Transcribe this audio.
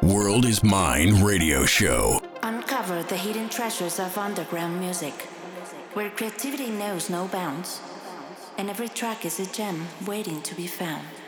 World is Mine radio show. Uncover the hidden treasures of underground music, where creativity knows no bounds, and every track is a gem waiting to be found.